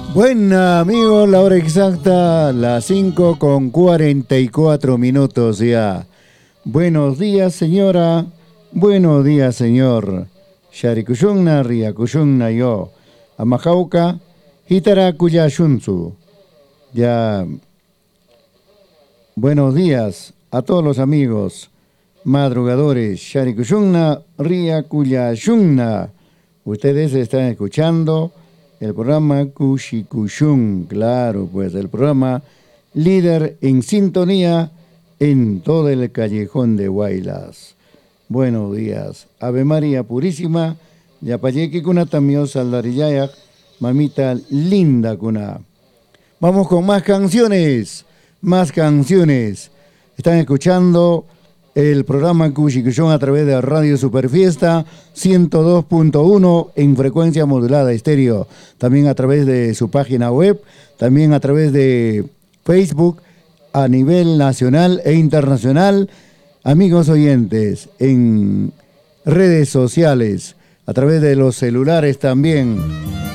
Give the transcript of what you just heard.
Buena amigos, la hora exacta, las 5:44 ya. Buenos días señora, buenos días señor. Sharikushunna riakushunna yo. Amajauka, hitara kuyashunsu. Ya. Buenos días a todos los amigos madrugadores. Sharikushunna riakuyashunna. Ustedes están escuchando el programa Kushikushun, claro, pues el programa líder en sintonía en todo el callejón de Huaylas. Buenos días, Ave María Purísima, Yapayeque Kuna Tamio Saldariyayak, mamita linda Kuna. Vamos con más canciones, más canciones. Están escuchando el programa Kushikushun a través de Radio Superfiesta 102.1 en frecuencia modulada estéreo. También a través de su página web, también a través de Facebook a nivel nacional e internacional. Amigos oyentes, en redes sociales, a través de los celulares también.